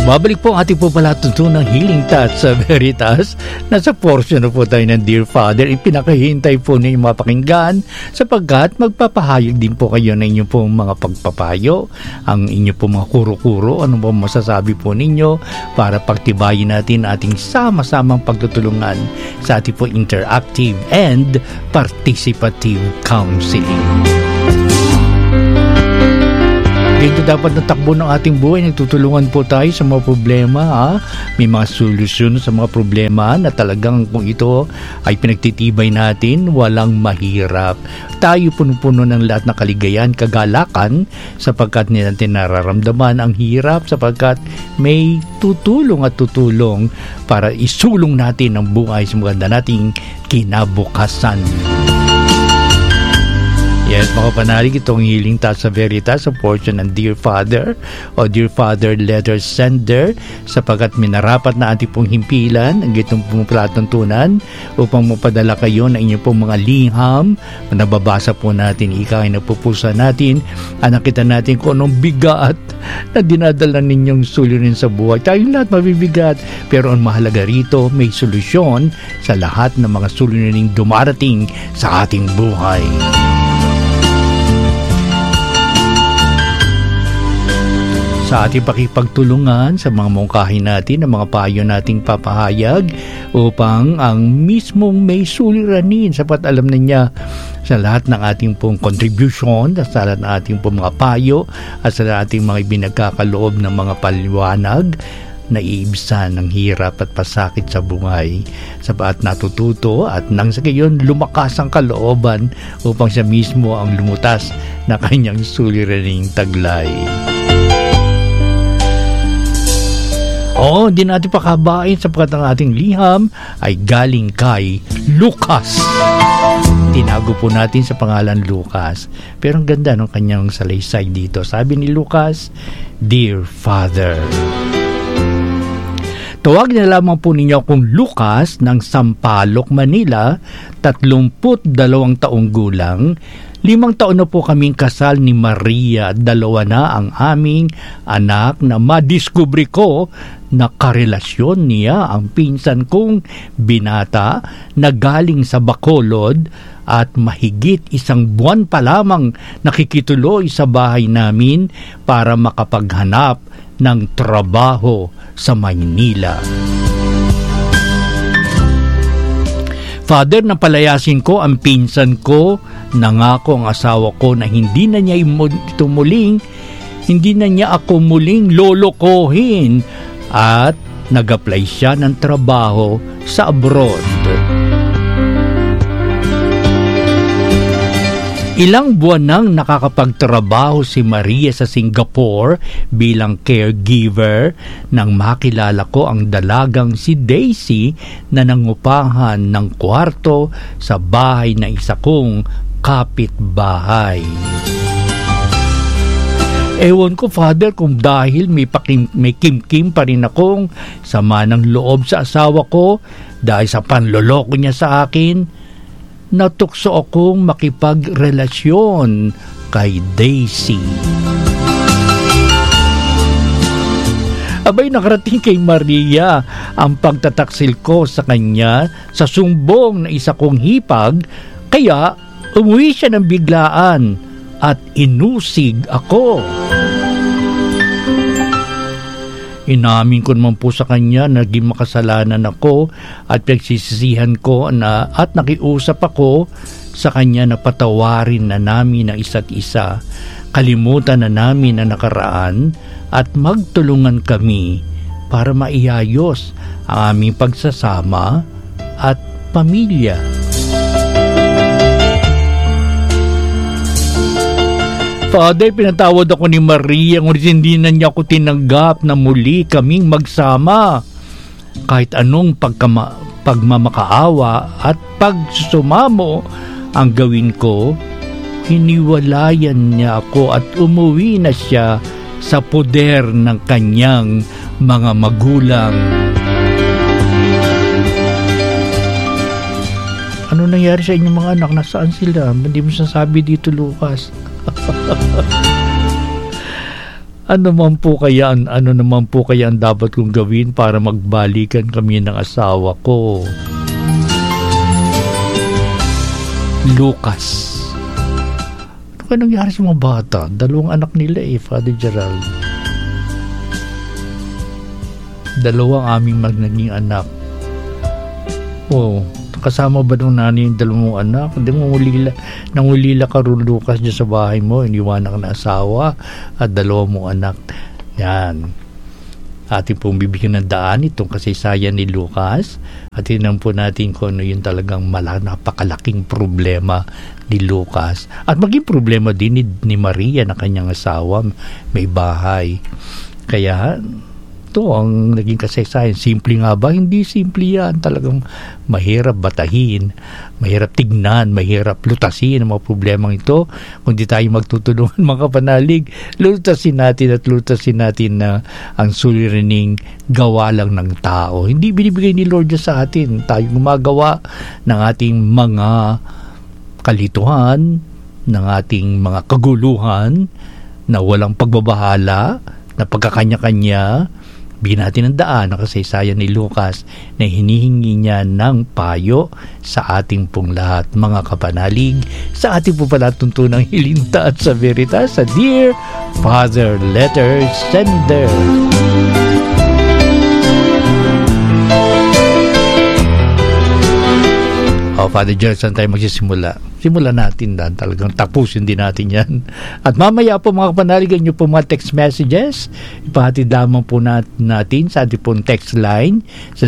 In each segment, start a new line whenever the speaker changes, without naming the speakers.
Babalik po ang ating po palatuntunang Healing Touch sa Veritas. Nasa portion na po tayo ng Dear Father. Ipinakahintay po ninyo mapakinggan sapagkat magpapahayag din po kayo ng inyong pong mga pagpapayo, ang inyong pong mga kuro-kuro, ano po masasabi po ninyo para pagtibayin natin ating sama-samang pagtutulungan sa ating po interactive and participative counseling. Dito dapat natakbo ng ating buhay. Nagtutulungan po tayo sa mga problema. May mga solusyon sa mga problema na talagang kung ito ay pinagtitibay natin, walang mahirap. Tayo puno-puno ng lahat ng kaligayahan, kagalakan, sapagkat natin nararamdaman ang hirap, sapagkat may tutulong at tutulong para isulong natin ang buhay sa maganda nating kinabukasan. Yes, mga panalig, itong Healing Touch sa Veritas sa portion ng Dear Father o Dear Father Letter Sender, sapagkat minarapat na ating pong himpilan ang itong pumapalatuntunan upang mapadala kayo ng inyong pong mga liham. Nababasa po natin, ikay na pupusa natin, nakita natin kung anong bigat na dinadala ninyong suliranin sa buhay. Tayong lahat mabibigat, pero ang mahalaga rito, may solusyon sa lahat ng mga suliraning dumarating sa ating buhay. Sa ating pakipagtulungan sa mga mungkahin natin, ang mga payo nating papahayag upang ang mismong may suliranin, sapat alam na niya sa lahat ng ating pong contribution, sa lahat ng ating pong mga payo at sa ating mga binagkakaloob ng mga paliwanag na iibsan ng hirap at pasakit sa buhay, sapat natututo at nang sa gayon lumakas ang kalooban upang siya mismo ang lumutas na kanyang suliraning taglay. Hindi natin pakabain sapagkat ang ating liham ay galing kay Lucas. Tinago po natin sa pangalan Lucas. Pero ang ganda ng kanyang salaysay dito. Sabi ni Lucas, Dear Father. Tawag na lamang po ninyo akong Lucas ng Sampaloc, Manila, 32 taong gulang. 5 taon na po kaming kasal ni Maria. 2 na ang aming anak na madiskubre ko na karelasyon niya ang pinsan kong binata na galing sa Bacolod at mahigit 1 buwan pa lamang nakikituloy sa bahay namin para makapaghanap ng trabaho sa Maynila. Father, napalayasin ko ang pinsan ko. Nangako ang asawa ko na hindi na niya ako muling lolokohin at nag-apply siya ng trabaho sa abroad. Ilang buwan nang nakakapagtrabaho si Maria sa Singapore bilang caregiver nang makilala ko ang dalagang si Daisy na nangupahan ng kwarto sa bahay na isa kong kapitbahay. Ewan ko, Father, kung dahil may kim-kim pa rin akong sama ng loob sa asawa ko dahil sa panloloko niya sa akin, natukso akong makipagrelasyon kay Daisy. Abay, nakarating kay Maria ang pagtataksil ko sa kanya sa sumbong na isa kong hipag, kaya umuwi siya ng biglaan at inusig ako. Inamin ko naman po sa kanya na naging makasalanan ako at pinagsisisihan ko na at nakiusap ako sa kanya na patawarin na namin ang isa't isa, kalimutan na namin ang nakaraan at magtulungan kami para maiayos ang aming pagsasama at pamilya. Father, pinatawad ako ni Maria ngunit hindi na niya ako tinanggap na muli kaming magsama. Kahit anong pagmamakaawa at pagsusumamo ang gawin ko, hiniwalayan niya ako at umuwi na siya sa poder ng kanyang mga magulang. Ano nangyari sa inyong mga anak? Nasaan sila? Hindi mo sasabi dito, Lucas. Ano naman po kaya ang dapat kong gawin para magbalikan kami ng asawa ko? Lucas. Ano kaya nangyari sa mga bata? 2 anak nila Father Gerald. 2 aming naging anak. Kasama ba nung nanay yung 2 anak? Hindi mo nangulila ka rin, Lucas, dyan sa bahay mo, iniwanan ka na asawa at 2 mong anak. Yan. Ating pong bibigyan ng daan itong kasaysayan ni Lucas at tinan po natin kung ano yung talagang napakalaking problema ni Lucas at maging problema din ni Maria na kanyang asawa, may bahay. Kaya ito ang naging kasaysayan. Simple nga ba? Hindi simple yan. Talagang mahirap batahin, mahirap tignan, mahirap lutasin ang mga problemang ito. Kung di tayo magtutulungan mga kapanalig, lutasin natin na ang suliraning gawa lang ng tao. Hindi binibigay ni Lord sa atin. Tayo gumagawa ng ating mga kalituhan, ng ating mga kaguluhan na walang pagbabahala, na pagkakanya-kanya. Bigyan natin ng daan ang kasaysayan ni Lucas na hinihingi niya ng payo sa ating pong lahat, mga kapanalig, sa ating po pala tuntunang hilinta at sa veritas sa Dear Father Letter Sender. Father Gerald, saan tayo magsisimula? Simulan natin dan. Talagang tapusin din natin yan. At mamaya po mga kapanaligan nyo po mga text messages. Ipahatid lamang po natin sa ating pong text line sa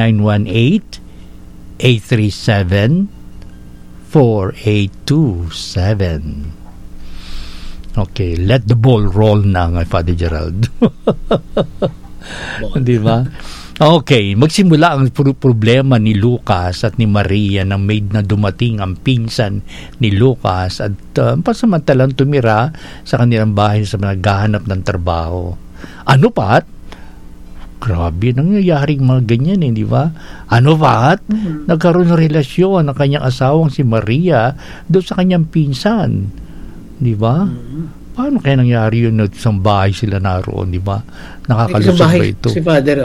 0918-837-4827. Okay, let the ball roll na nga, Father Gerald. Di ba? Okay, magsimula ang problema ni Lucas at ni Maria nang may na dumating ang pinsan ni Lucas at pasamantalang tumira sa kanilang bahay sa naghahanap ng trabaho. Ano pa? Grabe, nangyayaring mga ganyan di ba? Ano pa? Nagkaroon ng relasyon ng kanyang asawang si Maria doon sa kanyang pinsan. Di ba? Paano kaya nangyari yun na isang bahay sila naroon, di ba? Nakakalusot ba ito?
Si Father,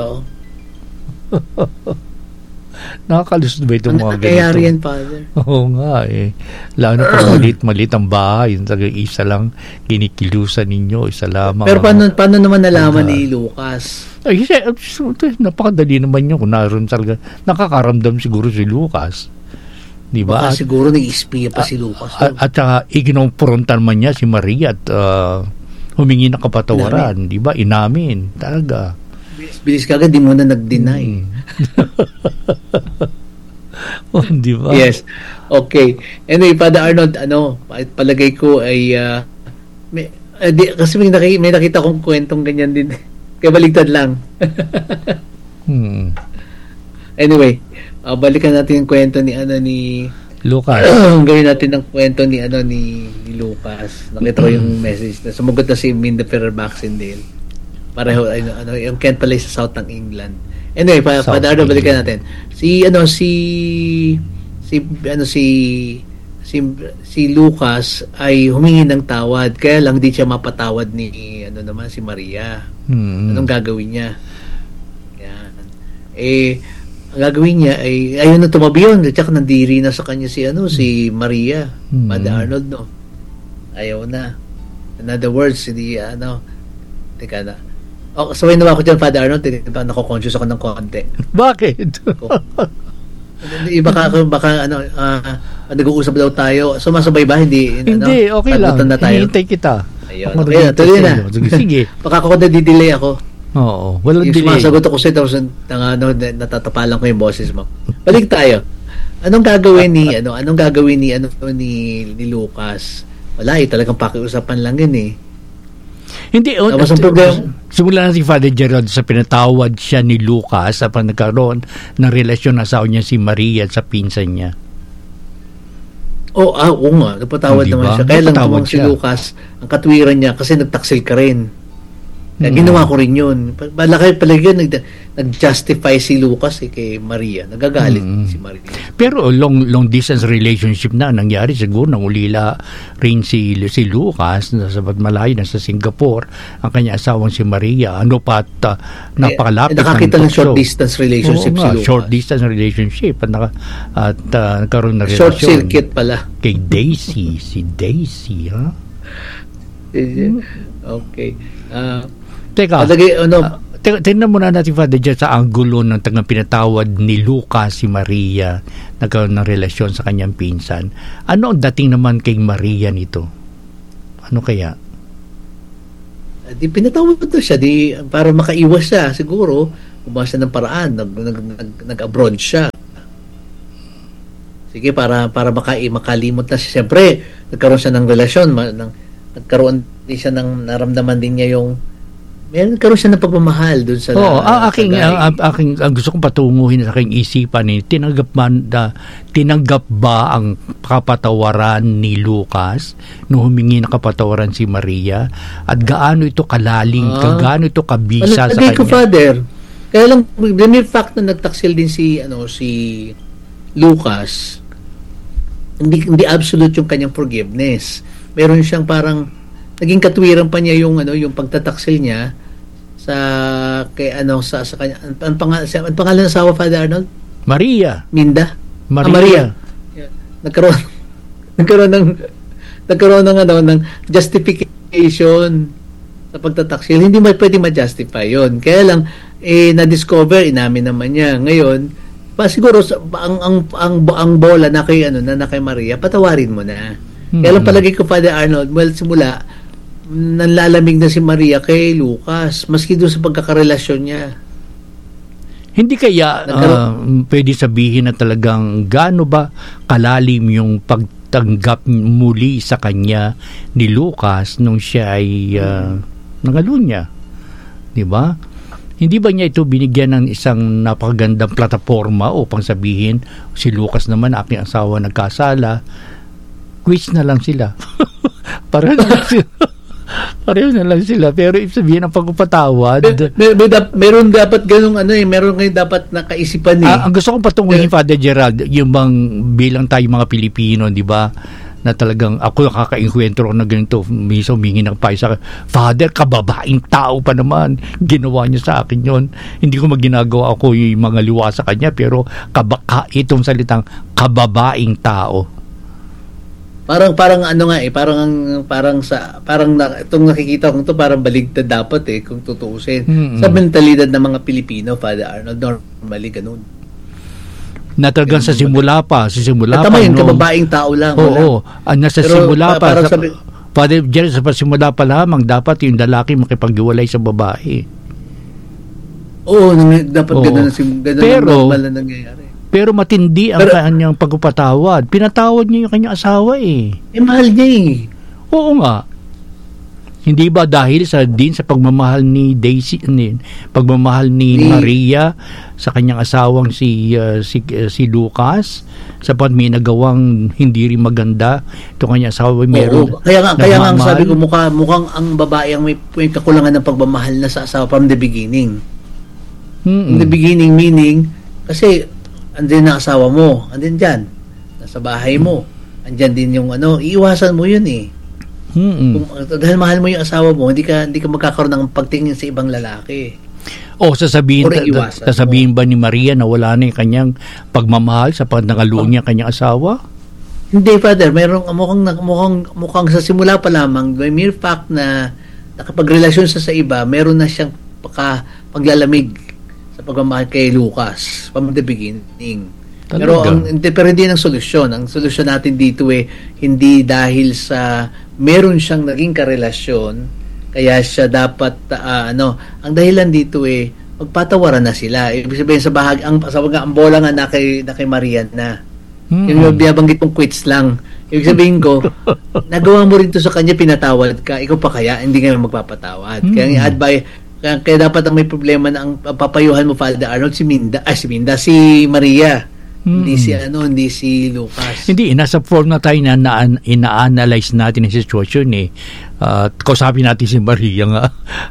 Nakakalusot ba ito mga ganito?
Nakakayari yan, Father.
Oo nga Lalo na kung malit ang bahay, isa lang kinikilusan ninyo, isa lamang.
Pero paano naman nalaman ni Lucas?
Ay, napakadali naman yun kung naroon talaga. Nakakaramdam siguro si Lucas. Di ba?
Baka siguro nag-espiya pa si Lucas.
At saka ikinumprontan man niya si Maria at humingi ng kapatawaran. Di ba? Inamin. Talaga.
Bilis kagad, di mo na nag-deny.
Di ba?
Yes. Okay. Anyway, Father Arnold, palagay ko ay kasi may nakita kong kwentong ganyan din. Kaya baligtad lang. Anyway, balikan natin yung kwento ni
Lucas.
Gawin natin ang kwento ni Lucas. Nakita ko yung message na sumagot na si Minda Ferrer-Baxendale. Pareho yung Kent pala sa south ng England. Anyway, Father Arnold, balikan natin. Si Lucas ay humingi ng tawad, kaya lang di siya mapatawad ni si Maria. Anong gagawin niya? Yan. Ang gagawin niya ay ayun na tumabi yun, at saka nandiri na sa kanya si Maria. Father Arnold, no? Ayaw na. In other words, hindi teka na. Sabay naman ako dyan, Father Arnold, nako-conscious ako ng konti.
Bakit?
Baka nag-uusap daw tayo. Sumasabay ba? Hindi,
okay lang. Hinihintay kita.
Ayun. Okay, tuloy na.
Sige.
Baka ako na-delay ako.
Oo, walang delay.
Sumasagot ako sa natatapalan ko yung boses mo. Balik tayo. Anong gagawin ni Lucas? Wala talagang pakiusapan lang yun
Hindi, simula na si Father Gerald sa pinatawad siya ni Lucas sa nagkaroon ng relasyon na asawa niya si Maria at sa pinsan niya.
Oo nga, napatawad naman siya. Kaya lang tumang si Lucas, ang katwiran niya kasi nagtaksil ka rin. Kaya ginawa ko rin yun. Palagi yun, nag-justify si Lucas kay Maria. Nagagalit si Maria.
Pero long distance relationship na nangyari siguro nang ulila rin si Lucas na sabat malayo na sa Singapore ang kanya asawang si Maria. Napakalapit.
Nakakita ng short distance relationship si Lucas.
Short distance relationship at nagkaroon na relasyon.
Short circuit pala.
Kay Daisy. Si Daisy, ha?
Okay.
Teka, tingnan muna natin, Father, dyan sa anggulo ng tagang pinatawad ni Lucas si Maria, nagkaroon ng relasyon sa kanyang pinsan. Ano ang dating naman kay Maria nito? Ano kaya?
Di pinatawad to siya, para makaiwas siya, siguro, gumawa siya ng paraan, nag-abroad siya. Sige, para makalimot na siya. Siyempre, nagkaroon siya ng relasyon, nagkaroon din siya ng naramdaman din niya nagkaroon siya ng pagmamahal doon sa
aking gusto kong patunguhin sa aking isipan tinanggap ba ang kapatawaran ni Lucas nung humingi ng kapatawaran si Maria at gaano ito kalalim, gaano ito kabisa sa kanya?
Ko, Father, kaya lang the mere fact na nagtaksil din si Lucas, hindi absolute yung kanyang forgiveness. Meron siyang parang naging katwiran pa niya yung pagtataksil niya sa kanya ang pangalan ng asawa, Father Arnold?
Maria.
Minda.
Maria.
Yeah. Nagkaroon ng justification sa pagtataksil. Hindi pwede ma-justify 'yon. Kaya lang na-discover, inamin naman niya. Ngayon, siguro ang bola na kay Maria, patawarin mo na. Kaya lang palagi ko, Father Arnold, simula nanlalamig na si Maria kay Lucas, maski doon sa pagkakarelasyon niya.
Hindi kaya pwede sabihin na talagang gaano ba kalalim yung pagtanggap muli sa kanya ni Lucas nung siya ay nangalunya? Di ba? Hindi ba niya ito binigyan ng isang napakagandang plataforma upang sabihin, si Lucas naman, aking asawa, nagkasala, quiz na lang sila. Pareho na lang sila. Pero ibig sabihin ang pagpapatawad.
Meron dapat ganung meron kayo dapat nakaisipan
ang gusto kong patunguhin, Father Gerald, yung bang bilang tayo mga Pilipino, di ba, na talagang ako nakaka-enkwentro na ganito, minsan humingi ng payo sa Father, kababaing tao pa naman, ginawa niya sa akin yon. Hindi ko ginagawa ako yung mga liwa sa kanya, pero itong salitang kababaing tao.
Parang itong nakikita kong to parang baligtad dapat kung tutuusin. Sa mentalidad ng mga Pilipino, Father Arnold, normally ganun.
Na talagang sa simula pa.
Tama yun, kababaing tao lang.
Oo. Nasa simula pa. Father Jerry, sa simula pa lamang, dapat yung lalaki makipag-iwalay sa babae.
Oo, dapat ganun normal na nangyayari.
Pero matindi ang kanyang pagpapatawad. Pinatawad niya yung kanyang asawa
mahal niya
Oo nga. Hindi ba dahil sa pagmamahal ni Daisy, pagmamahal ni Maria sa kanyang asawang si Lucas, sapat may nagawang hindi rin maganda ito kanyang asawa meron.
Kaya nga sabi ko mukhang ang babae ang may kakulangan ng pagmamahal na sa asawa from the beginning. In the beginning meaning kasi andyan na asawa mo, andyan dyan, nasa bahay mo, andyan din yung iiwasan mo yun dahil mahal mo yung asawa mo, hindi ka magkakaroon ng pagtingin sa ibang lalaki.
Sasabihin ba ni Maria na wala na yung kanyang pagmamahal sa pagnangaluan niya kanyang asawa?
Hindi, Father, mukhang sa simula pa lamang, may mere fact na nakapagrelasyon sa iba, meron na siyang paglalamig sa pagmamahal kay Lucas from the beginning. Pero hindi ang solusyon. Ang solusyon natin dito hindi dahil sa meron siyang naging karelasyon kaya siya dapat ang dahilan dito magpatawaran na sila. Ibig sabihin ang bola nga na kay Maria na. Yung binabanggit mong quits lang. Ibig sabihin ko, nagawa mo rin to sa kanya, pinatawad ka, ikaw pa kaya hindi ka magpapatawad. Kaya dapat ang may problema na ang papayuhan mo, Father Arnold, si Maria. Hindi si Lucas.
Hindi, nasa form na tayo na ina-analyze natin ang sitwasyon kausapin natin si Maria nga.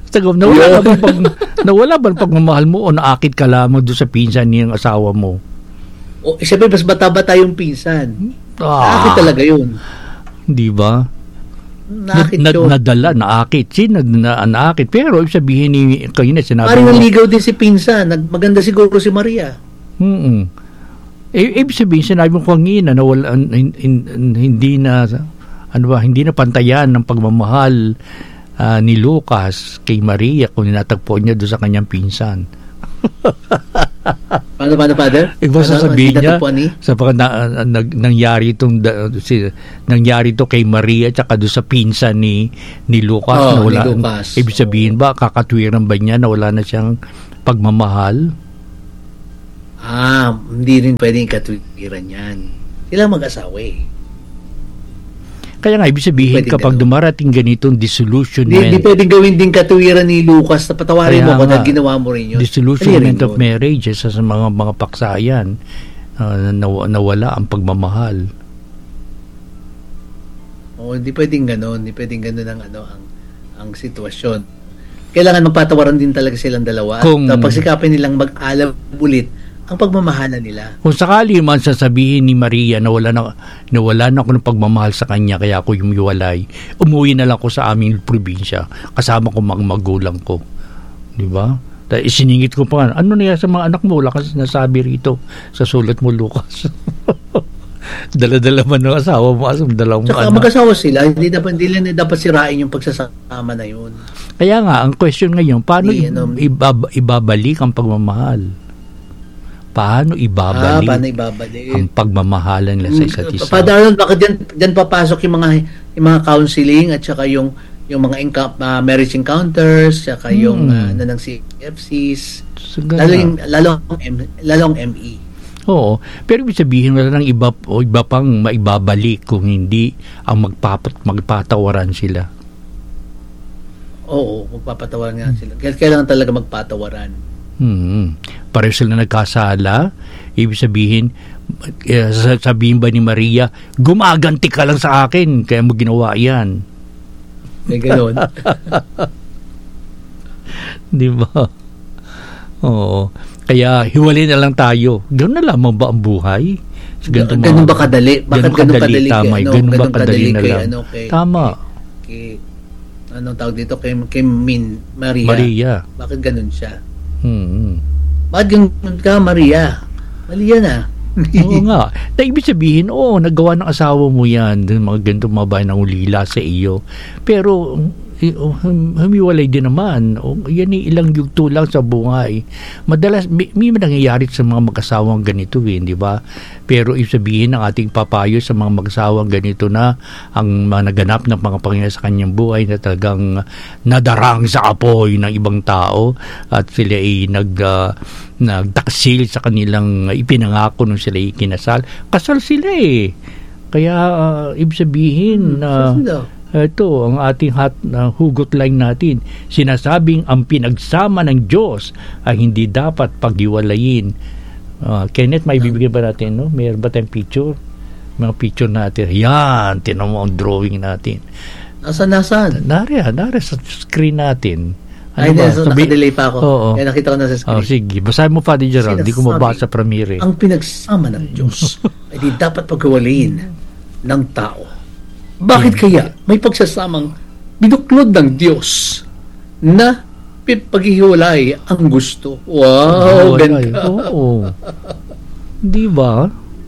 Nawala ba pagmamahal mo o naakit ka lamang doon sa pinsan niyang asawa mo?
O, siyempre, mas bata-bata yung pinsan. Naakit talaga yun.
Di ba?
Naakit yun.
Nadala, naakit. Naakit. Pero ibig sabihin ni kayo na sinabi
mo. Naligaw din si pinsan. Maganda siguro si Maria.
Ibig sabihin, sinabi mo kanina na hindi na pantayan ng pagmamahal ni Lucas kay Maria kung ninatagpo niya doon sa kanyang pinsan.
Paano, Father?
Iba sasabihin niya, nangyari ito kay Maria at doon sa pinsan ni Lucas.
Ni Lucas.
Ibig sabihin ba, kakatwiran ba niya na wala na siyang pagmamahal?
Hindi rin pwedeng katwiran yan. Sila mag-asawa
Kaya nga, ibig sabihin, kapag dumarating ganitong disillusionment...
Hindi pwedeng gawin din katwiran ni Lucas na patawarin mo kung ginawa mo rin yun.
Disillusionment of marriage sa mga paksayan, nawala ang pagmamahal.
Hindi pwedeng gano'n. Hindi pwedeng gano'n ang sitwasyon. Kailangan magpatawaran din talaga silang dalawa. At pagsikapin nilang mag-alab ulit ang pagmamahalan nila. Kung sakali
man sasabihin ni Maria na wala na ako ng pagmamahal sa kanya kaya ako yumiwalay, umuwi na lang ako sa aming probinsya kasama ko mga magulang ko. Di ba? Isiningit ko pa, ano na yan sa mga anak mo? Wala kasi nasabi rito sa sulat mo, Lucas. Dala-dala man ng asawa mo as dalawang
anak. Mag-asawa sila, hindi dapat sirain yung pagsasama na yun.
Kaya nga, ang question ngayon, paano ibabalik ang pagmamahal? Paano ibabalik ang pagmamahalan nila sa isa't isa?
Padahal, bakit dyan papasok yung mga counseling at saka yung mga marriage encounters, saka yung ng CFCs, lalong ME.
Oo, pero ibig sabihin wala nang iba pang maibabalik kung hindi ang magpatawaran sila.
Oo, magpapatawaran nga sila. Kailangan talaga magpatawaran.
Pareho sila nagkasala. Ibig sabihin ba ni Maria, gumaganti ka lang sa akin kaya mo ginawa yan?
May gano'n.
Di ba? Oo. Kaya hiwalay na lang tayo. Gano'n na lamang ba ang buhay?
Ganun ba kadali? Bakit ganun kadali?
Ganun ba kadali na lang? Tama.
Anong tawag dito? Kay Maria. Bakit ganun siya? Bakit ganun ka, Maria? Mali yan
Oo nga. Ibig sabihin, nagawa ng asawa mo yan, mga ganitong mga bahay ng ulila sa iyo. Pero humiwalay din naman. Yan ilang yugto lang sa buhay. Madalas, may nangyayari sa mga mag-asawang ganito, di ba? Pero ibig sabihin, ang ating papayo sa mga mag-asawang ganito na ang naganap ng mga pangyayari sa kanyang buhay na talagang nadarang sa apoy ng ibang tao at sila ay nagtaksil sa kanilang ipinangako nung sila ikinasal. Kasal sila Kaya ibig sabihin ito ang ating hugot line natin. Sinasabing ang pinagsama ng Diyos ay hindi dapat paghiwalayin. Kenneth, may bibigyan ba natin? No? Mayroon ba tayong picture? Mga picture natin. Yan, tinan mo ang drawing natin.
Nasaan?
Nari sa screen natin.
Nakadelay pa ako. Kaya nakita ko na sa screen.
Sige, basahin mo, Father Gerald. Hindi ko mabasa premiere.
Ang pinagsama ng Diyos ay di dapat paghiwalayin ng tao. Bakit kaya may pagsasamang binuklod ng Diyos na paghihiwalay ang gusto? Wow, ganda.
Oo. Di ba?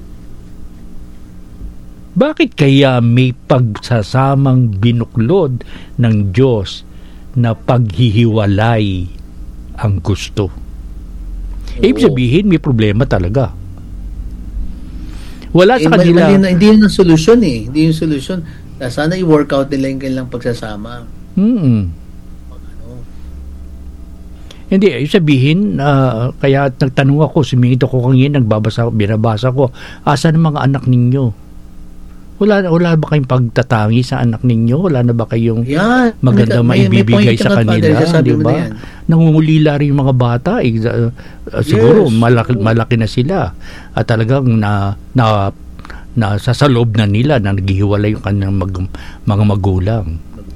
Bakit kaya may pagsasamang binuklod ng Diyos na paghihiwalay ang gusto? Ibig sabihin, may problema talaga. Wala sa kanila.
Hindi yun ang solusyon Hindi yung solusyon. Sana i-work out nila yung kanilang pagsasama.
Hindi, sabihin, kaya nagtanong ako, sumingit ako kanina, binabasa ko, asan ang mga anak ninyo? Wala ba kayong pagtatangi sa anak ninyo? Wala na ba kayong maganda maibibigay sa kanila? Di ba? nangungulila rin yung mga bata. Siguro malaki na sila at talagang sa loob na nila na naghihiwalay yung kanilang mga magulang.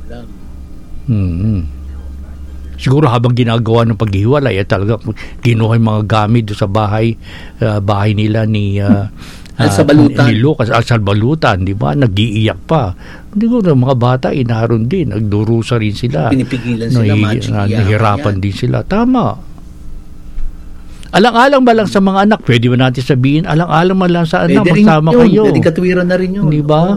Siguro habang ginagawa ng paghihiwalay at talaga kinuha yung mga gamit doon sa bahay nila ni
Alsabalutan.
Ni Lucas Alsabalutan, di ba? Nag-iiyak pa. Hindi ko ng mga bata inaharon din, nagdurusa rin sila.
Pinipigilan sila,
nahihirapan din sila. Tama. Alang-alang ba lang sa mga anak? Pwede ba natin sabihin, alang-alang ba lang sa anak, magsama kayo?
Pwede katwiran na rin yun.
Di ba?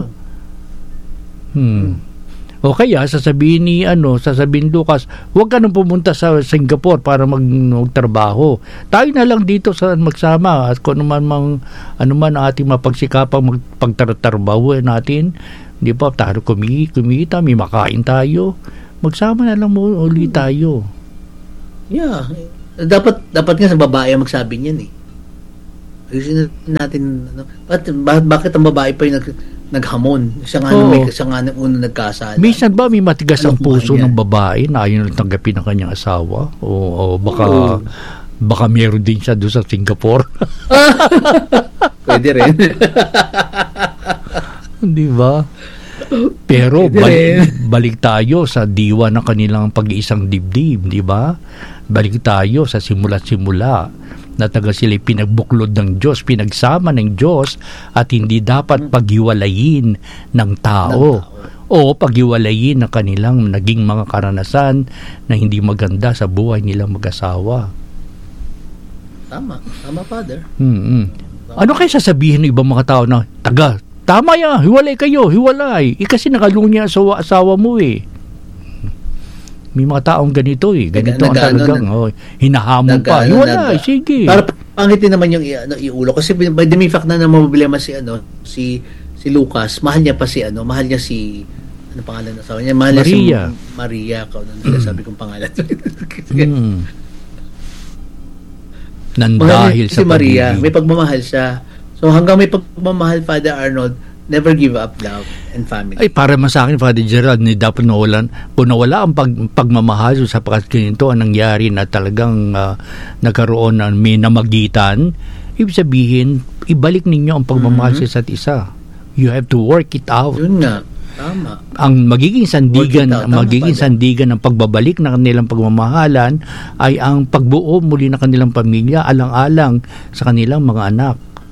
O kaya sasabihin Lucas, huwag ka nang pumunta sa Singapore para magtrabaho. Tayo na lang dito sa magsama at kung ano man ang ating mapagsikapang pagtatrabaho natin, di ba? Tayo kumita, may makain tayo. Magsama na lang uli tayo.
Yeah. Dapat nga sa babae ang magsabi niyan eh. Ayusin natin bakit ang babae pa yung naghamon. Siya nga unang nagkasala.
Minsan ba may matigas ang puso ng babae na ayaw lang tanggapin ang kanyang asawa? O baka meron din siya doon sa Singapore?
Pwede rin.
Di ba? Pero balik tayo sa diwa ng kanilang pag-iisang dibdib, di ba? Balik tayo sa simula-simula na taga sila'y pinagbuklod ng Diyos, pinagsama ng Diyos at hindi dapat paghiwalayin ng tao o paghiwalayin ng kanilang naging mga karanasan na hindi maganda sa buhay nilang mag-asawa.
Tama, Father.
Ano kaya sasabihin ng ibang mga tao na tama yan, hiwalay kayo, hiwalay. Kasi nakalunya asawa mo eh. May mga taong ganito eh. Ganito ang talagang hinahamon pa. Hiwalay, sige.
Para pangitin naman yung iulo. Kasi by the mere fact na problema si Lucas, mahal niya si ano pangalan ng asawa niya? Mahal niya si Maria. Sabi kong pangalan.
Nandahil sa
Maria, may pagmamahal siya. So hanggang may pagmamahal, Father Arnold, never give up love and family.
Ay, para man sa akin, Father Gerald, dapat nawala ang pagmamahal sa pagkakinito ang nangyari na talagang nagkaroon ng may namagitan. Ibig sabihin, ibalik ninyo ang pagmamahal sa isa't isa. You have to work it out.
Yun nga. Tama.
Ang magiging sandigan ng pagbabalik ng kanilang pagmamahalan ay ang pagbuo muli ng kanilang pamilya alang-alang sa kanilang mga anak.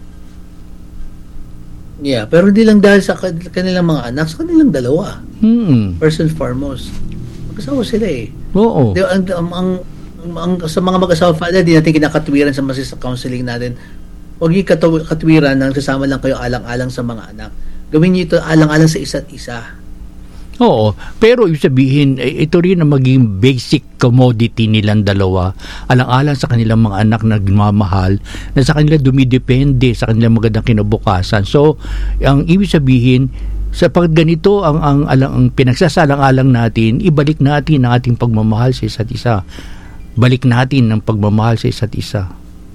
Yeah, pero hindi lang dahil sa kanilang mga anak, sa kanilang dalawa. First and foremost. Mag-asawa sila eh.
Oo.
Sa mga mag-asawa, Father, di natin kinakatwiran sa counseling natin. Huwag yung katwiran na sasama lang kayo alang-alang sa mga anak. Gawin niyo ito alang-alang sa isa't isa.
Oo, pero ibig sabihin, ito rin ang maging basic commodity nilang dalawa, alang-alang sa kanilang mga anak na ginamahal, na sa kanila dumidepende sa kanilang magandang kinabukasan. So, ang ibig sabihin, sa pag ganito ang pinagsasalang-alang natin, ibalik natin ang ating pagmamahal sa isa't isa. Balik natin ang pagmamahal sa isa't isa.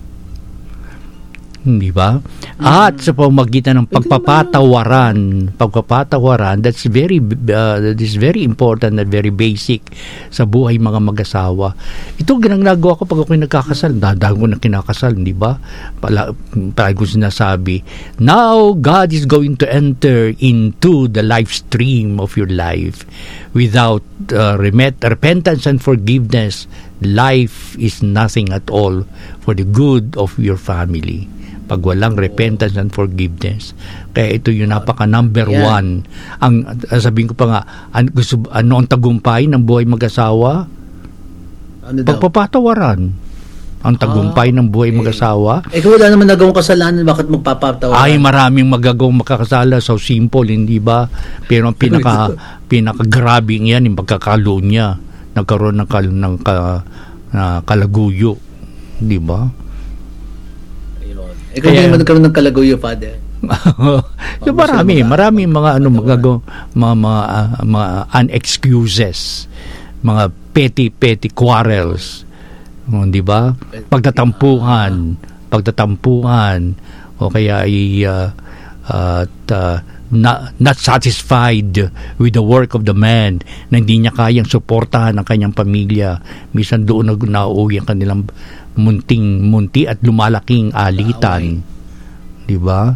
Di ba? At sa pamamagitan ng pagpapatawaran, that's very important and very basic sa buhay mga mag-asawa. Ito ginagawa ko pag ako'y nagkakasal. Dahil ko na kinakasal, di ba? Palagi ko sinasabi, now God is going to enter into the life stream of your life. Without repentance and forgiveness, life is nothing at all for the good of your family. Pag walang repentance and forgiveness. Kaya ito yung napaka number one. Ang sabihin ko pa nga, ano ang tagumpay ng buhay mag-asawa? Pagpapatawaran. Ang tagumpay ng buhay mag-asawa.
Kung wala naman nagawang kasalanan, bakit magpapatawaran?
Ay, maraming magagawang makakasala. So simple, hindi ba? Pero ang pinaka-grabbing yan, yung pagkakalunya. Nagkaroon ng kalaguyo. Hindi ba?
Kung hindi mo nagkaroon ng kalaguyo, Father.
So maraming mga mga unexcuses, mga petty quarrels, di ba? Pagtatampuhan, o kaya ay not satisfied with the work of the man, na hindi niya kayang suportahan ang kanyang pamilya. Minsan doon nauuwi ang kanilang munti at lumalaking alitan. Di ba?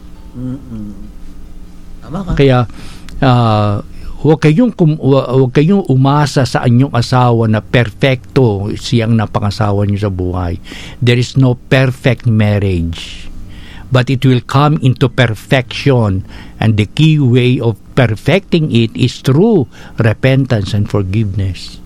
Tama ka.
Kaya huwag kayong umasa sa inyong asawa na perfecto siyang napangasawa niyo sa buhay. There is no perfect marriage, but it will come into perfection, and the key way of perfecting it is through repentance and forgiveness.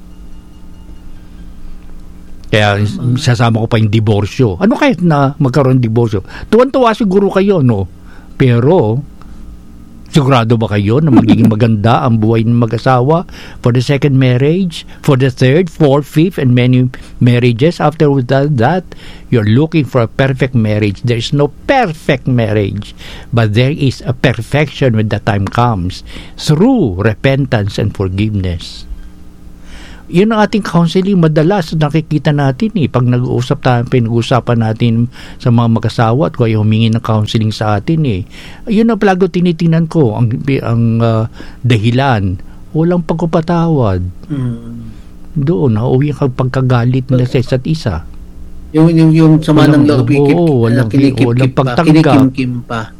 Kaya sasama ko pa yung diborsyo. Ano kahit na magkaroon ng diborsyo? Tuwan-tuwa siguro kayo, no? Pero sigurado ba kayo na magiging maganda ang buhay ng mag-asawa for the second marriage, for the third, fourth, fifth, and many marriages after that? You're looking for a perfect marriage. There is no perfect marriage, but there is a perfection when the time comes through repentance and forgiveness. Yun ang ating counseling madalas nakikita natin pag pinag-uusapan natin sa mga mag-asawa at kaya humingi ng counseling sa atin Yun ang palago tinitingnan ko ang dahilan, walang pagpapatawad. Doon nauwi ang pagkagalit nila sa isa't isa.
Yung sama ng loob,
walang
kinikimkim pa.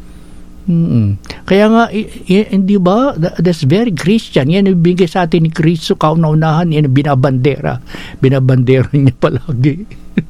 Kaya nga, hindi ba, that's very Christian. Yan yung bigay sa atin ni Kristo, kauna-unahan, yan binabandera niya palagi.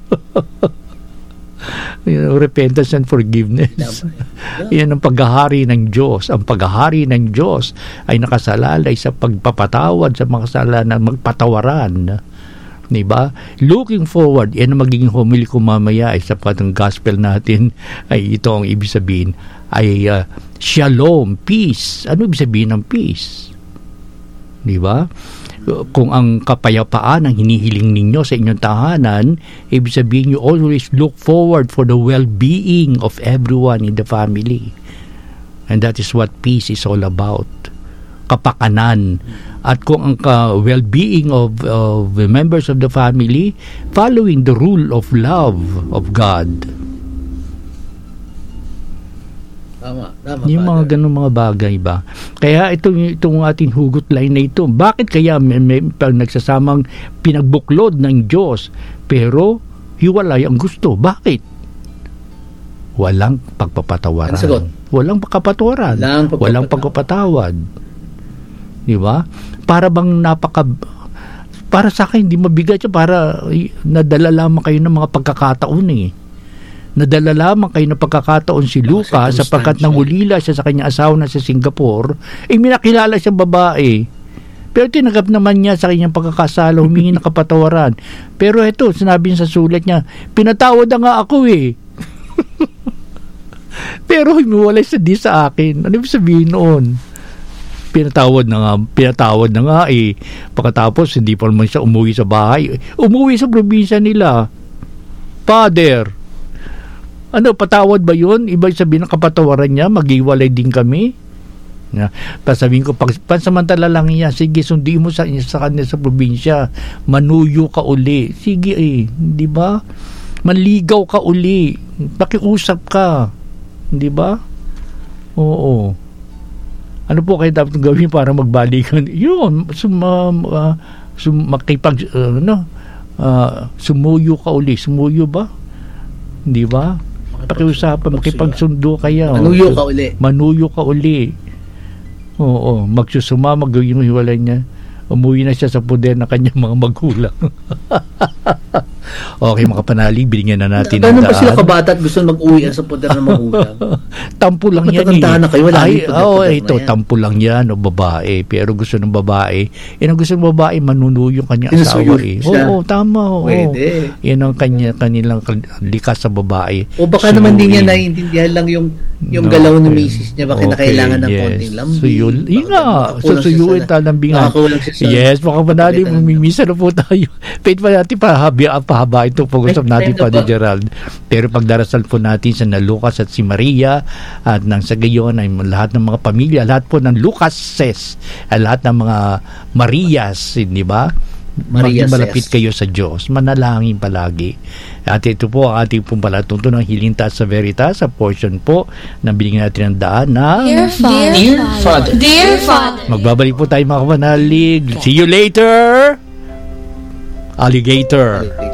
Repentance and forgiveness. Yan ang paghahari ng Diyos. Ang paghahari ng Diyos ay nakasalalay sa pagpapatawad sa mga kasalanan, magpatawaran. Diba? Looking forward, yan ang magiging homily ko mamaya ay sapat ang gospel natin ay ito ang ibig sabihin ay shalom, peace. Ano ibig sabihin ng peace? Diba? Kung ang kapayapaan ang hinihiling ninyo sa inyong tahanan, ibig sabihin you always look forward for the well-being of everyone in the family. And that is what peace is all about. Kapakanan. At kung ang well-being of the members of the family following the rule of love of God.
Tama,
yung mga ganung mga bagay ba. Kaya itong ating hugot line na ito, bakit kaya may nagsasamang pinagbuklod ng Diyos pero hiwalay ang gusto? Bakit? Walang pagpapatawaran. Walang pagpapatawaran. Walang pagpapatawad. Di ba? Para bang para sa akin hindi mabigat siya, para nadala lamang kayo ng mga pagkakataon Nadala lamang kayo ng pagkakataon si Lucas sapagkat nangulila siya sa kanyang asawa na sa Singapore, minakilala siyang babae. Pero tinanggap naman niya sa kanyang pagkakasala, humingi ng kapatawaran. Pero ito, sinabi niya sa sulat niya, pinatawad na nga ako Pero humiwalay sa akin. Ano ibig sabihin noon? Pinatawad na nga Pagkatapos hindi pa naman siya umuwi sa bahay. Umuwi sa probinsya nila. Father, patawad ba yun? Iba sabihin ng kapatawaran niya, mag-iwalay din kami. Sabihin ko, pansamantala lang niya, sige, sundin mo sa kanya sa probinsya, manuyo ka uli. Sige di ba? Manligaw ka uli. Pakiusap ka. Di ba? Oo. Ano po kayo dapat gawin para magbalikan? Yun, sumuyo ka uli. Sumuyo ba? Di ba? Pakiusapan, makipagsundo kayo. Manuyo ka uli. Oo, magsusumama, gawin yung hiwalay niya. Umuwi na siya sa poder ng kanyang mga magulang. Okay, mga panalig, binigyan na natin
ng daan. Ganun pa sila kabata at gusto mag-uwi sa poder ng magulang?
Tampo lang yan
na kayo,
tampo lang yan, babae. Pero gusto ng babae, ang gusto ng babae, manunuyo kanyang asawa Oo, tama.
Pwede.
Yan ang kanilang likas sa babae.
O baka naman din niya naiintindihan lang yung galaw ng misis niya, baka na kailangan ng konting lambing.
Suyuin talambingan. Yes, mga panali, mimisa na po tayo. Pwede pa natin pahaba itong pag-usap natin pa ni Gerald. Pero pagdarasal po natin sa Lucas at si Maria at nang sa gayon ay lahat ng mga pamilya, lahat po ng Lucases, lahat ng mga Marias, di ba?
Maria
maging malapit
says.
kayo sa Diyos. Manalangin palagi. At ito po ang ating pong palatunto ng Healing Taas sa Veritas, sa portion po na binigyan natin ng daan na
Dear Father.
magbabalik po tayo mga kapanalig. See you later! Alligator.